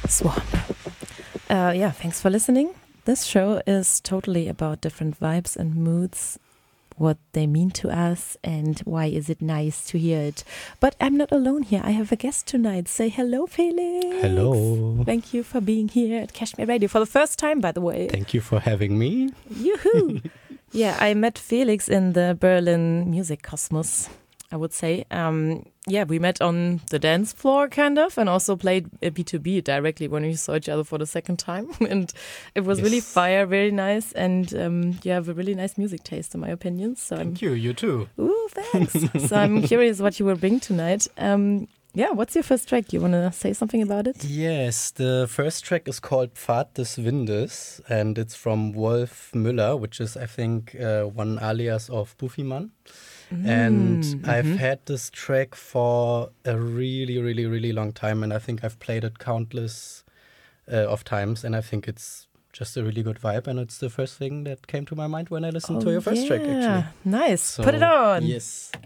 Swamp. Yeah, thanks for listening. This show is totally about different vibes and moods, what they mean to us, and why is it nice to hear it. But I'm not alone here. I have a guest tonight. Say hello, Felix. Hello. Thank you for being here at Kashmir Radio for the first time, by the way. Thank you for having me. Yoo-hoo! Yeah, I met Felix in the Berlin Music Cosmos, I would say. Yeah, we met on the dance floor, kind of, and also played a B2B directly when we saw each other for the second time. And it was really fire, very nice. And you have a really nice music taste, in my opinion. So Thank you, you too. Ooh, thanks. So I'm curious what you will bring tonight. Yeah, what's your first track? You want to say something about it? Yes, the first track is called Pfad des Windes, and it's from Wolf Müller, which is, I think, one alias of Bufiman. And I've had this track for a really, really, really long time, and I think I've played it countless of times, and I think it's just a really good vibe, and it's the first thing that came to my mind when I listened to your first track, actually. Nice. So, Put it on. Yes.